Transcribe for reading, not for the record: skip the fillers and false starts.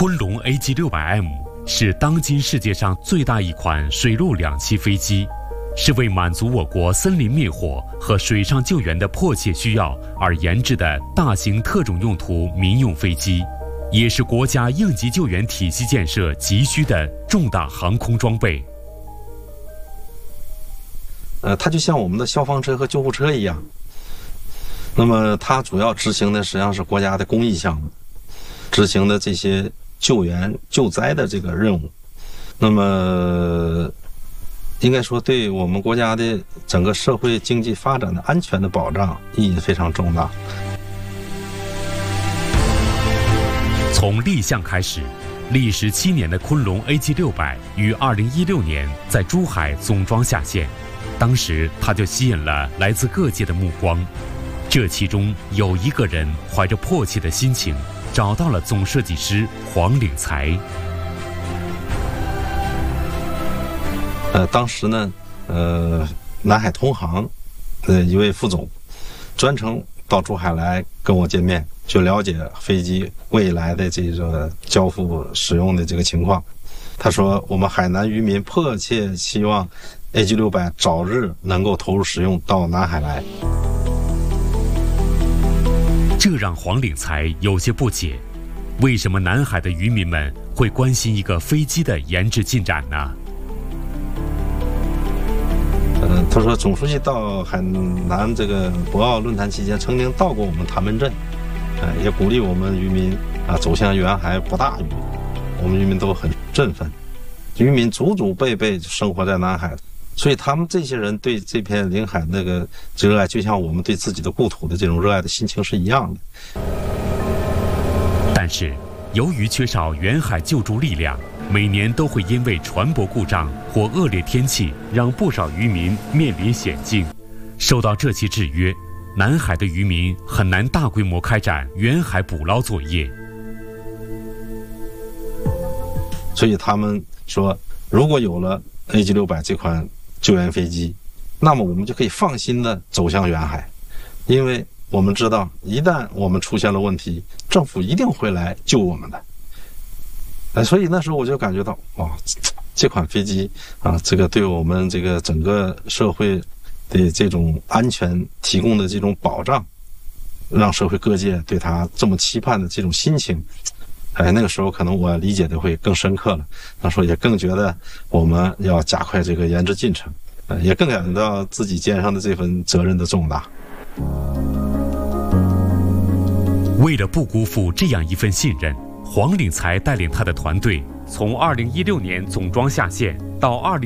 昆龙 AG600M 是当今世界上最大一款水陆两栖飞机，是为满足我国森林灭火和水上救援的迫切需要而研制的大型特种用途民用飞机，也是国家应急救援体系建设急需的重大航空装备。 它就像我们的消防车和救护车一样，那么它主要执行的实际上是国家的公益项目，执行的这些救援救灾的这个任务，那么应该说对我们国家的整个社会经济发展的安全的保障意义非常重大。 从立项开始，历时7年的昆龙 AG600于2016年在珠海总装下线，当时它就吸引了来自各界的目光。这其中有一个人怀着迫切的心情找到了总设计师黄岭才。 当时呢，南海通航一位副总专程到珠海来跟我见面，就了解飞机未来的这个交付使用的这个情况。他说，我们海南渔民迫切希望 AG600早日能够投入使用到南海来。 这让黄岭才有些不解，为什么南海的渔民们会关心一个飞机的研制进展呢？ 他说，总书记到海南这个博鳌论坛期间，曾经到过我们潭门镇，也鼓励我们渔民走向远海捕大鱼，我们渔民都很振奋。渔民祖祖辈辈生活在南海，所以他们这些人对这片领海那个热爱，就像我们对自己的故土的这种热爱的心情是一样的。 但是，由于缺少远海救助力量，每年都会因为船舶故障或恶劣天气，让不少渔民面临险境。受到这些制约，南海的渔民很难大规模开展远海捕捞作业。 所以他们说，如果有了 AG600 这款救援飞机，那么我们就可以放心的走向远海，因为我们知道，一旦我们出现了问题，政府一定会来救我们的。所以那时候我就感觉到，哇，这款飞机这个对我们这个整个社会的这种安全提供的这种保障，让社会各界对它这么期盼的这种心情，那个时候可能我理解的会更深刻了。那时候也更觉得我们要加快这个研制进程，也更感到自己肩上的这份责任的重大。 为了不辜负这样一份信任，黄岭才带领他的团队从2016年总装下线到